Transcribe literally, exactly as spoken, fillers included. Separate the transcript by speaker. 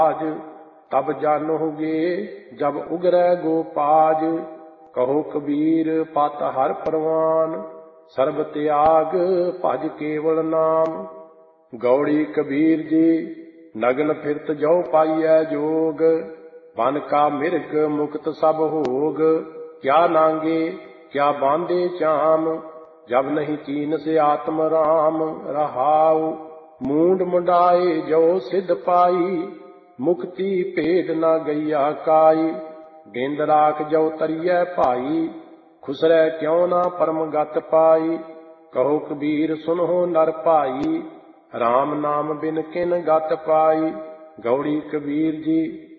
Speaker 1: आज तब जानोगे जब उगरै गोपाज। कहो कबीर पत हर परवान, सर्ब त्याग भज केवल नाम। गौड़ी कबीर जी नगन फिरत जो पाइयै जोग, बन का मिर्ग मुक्त सब होग। क्या नांगे क्या बांधे चाम, जब नहीं चीन से आत्म राम। रहाउ मूंड मुंडाए जो सिद्ध पाई, मुक्ति भेद न गैया काई। गेंद राख जो तरियै भाई, खुसरै क्यों ना परम गत पाई। कहो कबीर सुनो नर भाई, राम नाम बिन किन गत पाई। गौड़ी कबीर जी